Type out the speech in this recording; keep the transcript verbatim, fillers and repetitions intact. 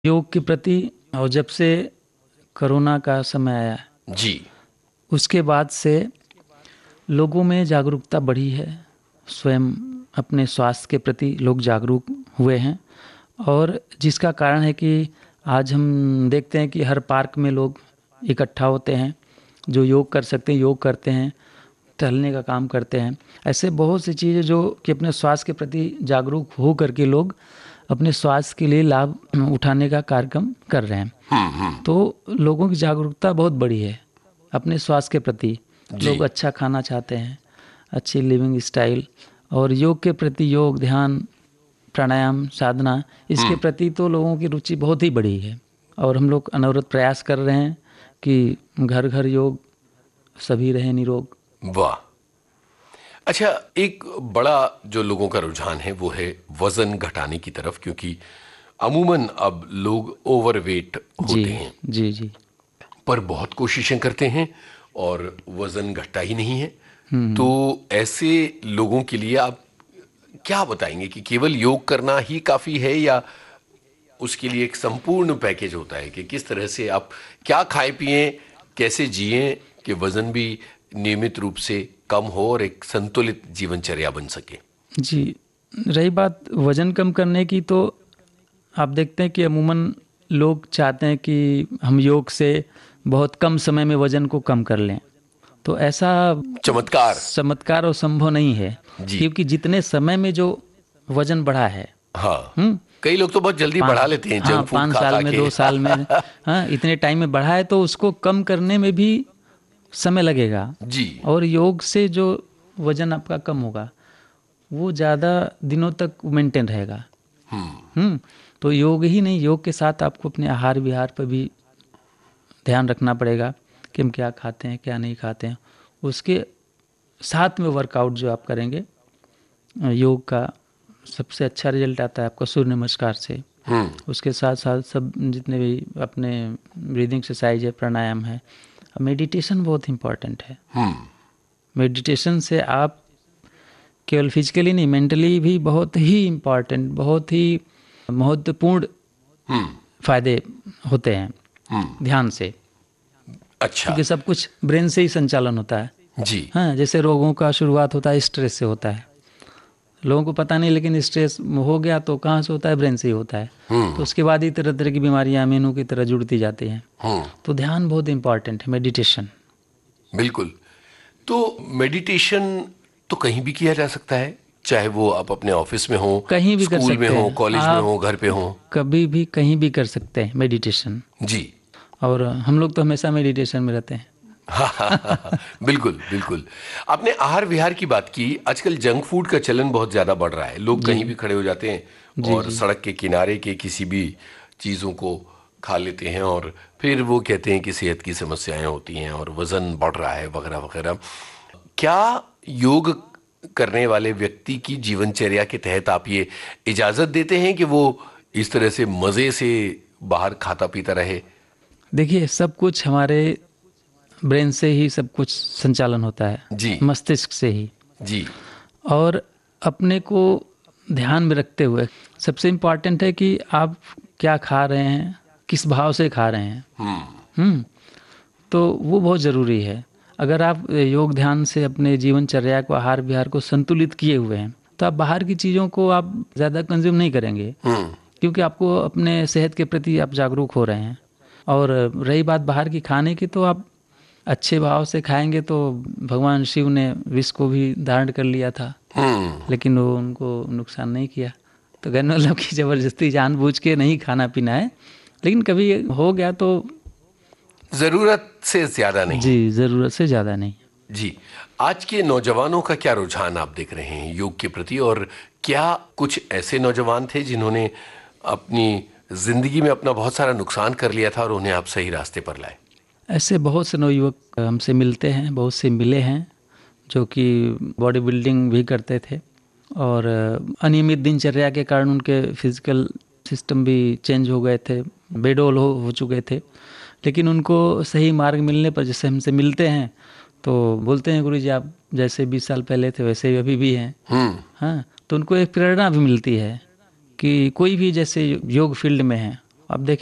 योग के प्रति और जब से कोरोना का समय आया जी। उसके बाद से लोगों में जागरूकता बढ़ी है। स्वयं अपने स्वास्थ्य के प्रति लोग जागरूक हुए हैं और जिसका कारण है कि आज हम देखते हैं कि हर पार्क में लोग इकट्ठा होते हैं, जो योग कर सकते हैं योग करते हैं, टहलने का काम करते हैं। ऐसे बहुत सी चीज़ें जो कि अपने स्वास्थ्य के प्रति जागरूक हो करके लोग अपने स्वास्थ्य के लिए लाभ उठाने का कार्यक्रम कर रहे हैं। तो लोगों की जागरूकता बहुत बड़ी है अपने स्वास्थ्य के प्रति। लोग अच्छा खाना चाहते हैं, अच्छी लिविंग स्टाइल, और योग के प्रति, योग, ध्यान, प्राणायाम, साधना, इसके प्रति तो लोगों की रुचि बहुत ही बड़ी है। और हम लोग अनवरत प्रयास कर रहे हैं कि घर घर योग, सभी रहे निरोग। वाह। अच्छा, एक बड़ा जो लोगों का रुझान है वो है वजन घटाने की तरफ, क्योंकि अमूमन अब लोग ओवरवेट होते जी, हैं। जी जी पर बहुत कोशिशें करते हैं और वजन घटता ही नहीं है। तो ऐसे लोगों के लिए आप क्या बताएंगे कि केवल योग करना ही काफी है या उसके लिए एक संपूर्ण पैकेज होता है कि किस तरह से आप क्या खाएं पिएं, कैसे जिएं कि वजन भी नियमित रूप से कम हो और एक संतुलित जीवनचर्या बन सके? जी, रही बात वज़न कम करने की, तो आप देखते हैं कि अमूमन लोग चाहते हैं कि हम योग से बहुत कम समय में वज़न को कम कर लें। तो ऐसा चमत्कार चमत्कार और संभव नहीं है, क्योंकि जितने समय में जो वज़न बढ़ा है, हाँ, हुँ, कई लोग तो बहुत जल्दी बढ़ा लेते हैं, हाँ, जंक फूड पाँच खा साल खा में, के। दो साल में, हाँ, इतने टाइम में बढ़ा है, तो उसको कम करने में भी समय लगेगा। जी। और योग से जो वज़न आपका कम होगा वो ज़्यादा दिनों तक मेंटेन रहेगा। हम्म तो योग ही नहीं, योग के साथ आपको अपने आहार विहार पर भी ध्यान रखना पड़ेगा कि हम क्या खाते हैं, क्या नहीं खाते हैं। उसके साथ में वर्कआउट जो आप करेंगे, योग का सबसे अच्छा रिजल्ट आता है आपका सूर्य नमस्कार से। उसके साथ साथ सब जितने भी अपने ब्रीदिंग एक्सरसाइज है, प्राणायाम है, मेडिटेशन बहुत इम्पॉर्टेंट है। मेडिटेशन से आप केवल फिजिकली नहीं, मेंटली भी बहुत ही इम्पॉर्टेंट, बहुत ही महत्वपूर्ण फायदे होते हैं ध्यान से। अच्छा। क्योंकि सब कुछ ब्रेन से ही संचालन होता है। जी। हाँ, जैसे रोगों का शुरुआत होता है स्ट्रेस से होता है, लोगों को पता नहीं, लेकिन स्ट्रेस हो गया तो कहाँ से होता है? ब्रेन से ही होता है। तो उसके बाद ही तरह तरह की बीमारियां मेनू की तरह जुड़ती जाती हैं। तो ध्यान बहुत इम्पॉर्टेंट है, मेडिटेशन। बिल्कुल। तो मेडिटेशन तो कहीं भी किया जा सकता है, चाहे वो आप अपने ऑफिस में हो, कहीं भी कर स्कूल में सकते हो, हैं कॉलेज में आप, हो, घर पे हो, कभी भी कहीं भी कर सकते हैं मेडिटेशन। जी। और हम लोग तो हमेशा मेडिटेशन में रहते हैं। बिल्कुल बिल्कुल। आपने आहार विहार की बात की। आजकल जंक फूड का चलन बहुत ज्यादा बढ़ रहा है। लोग कहीं भी खड़े हो जाते हैं जी, और जी। सड़क के किनारे के किसी भी चीजों को खा लेते हैं और फिर वो कहते हैं कि सेहत की समस्याएं होती हैं और वजन बढ़ रहा है वगैरह वगैरह। क्या योग करने वाले व्यक्ति की जीवनचर्या के तहत आप ये इजाजत देते हैं कि वो इस तरह से मजे से बाहर खाता पीता रहे? देखिए, सब कुछ हमारे ब्रेन से ही सब कुछ संचालन होता है, जी मस्तिष्क से ही। जी। और अपने को ध्यान में रखते हुए सबसे इम्पॉर्टेंट है कि आप क्या खा रहे हैं, किस भाव से खा रहे हैं। हम्म तो वो बहुत ज़रूरी है। अगर आप योग ध्यान से अपने जीवनचर्या को, आहार विहार को संतुलित किए हुए हैं, तो आप बाहर की चीज़ों को आप ज़्यादा कंज्यूम नहीं करेंगे, क्योंकि आपको अपने सेहत के प्रति आप जागरूक हो रहे हैं। और रही बात बाहर की खाने की, तो आप अच्छे भाव से खाएंगे तो भगवान शिव ने विष को भी धारण कर लिया था, लेकिन वो उनको नुकसान नहीं किया। तो कहने मतलब कि ज़बरदस्ती जानबूझ के नहीं खाना पीना है, लेकिन कभी हो गया तो जरूरत से ज्यादा नहीं। जी, ज़रूरत से ज़्यादा नहीं। जी। आज के नौजवानों का क्या रुझान आप देख रहे हैं योग के प्रति, और क्या कुछ ऐसे नौजवान थे जिन्होंने अपनी जिंदगी में अपना बहुत सारा नुकसान कर लिया था और उन्हें आप सही रास्ते पर लाए? ऐसे बहुत से नवयुवक हमसे मिलते हैं, बहुत से मिले हैं जो कि बॉडी बिल्डिंग भी करते थे और अनियमित दिनचर्या के कारण उनके फिजिकल सिस्टम भी चेंज हो गए थे, बेडोल हो, हो चुके थे। लेकिन उनको सही मार्ग मिलने पर, जैसे हमसे मिलते हैं तो बोलते हैं, गुरुजी आप जैसे बीस साल पहले थे वैसे ही अभी भी हैं। हाँ, तो उनको एक प्रेरणा भी मिलती है कि कोई भी जैसे योग फील्ड में है अब देखें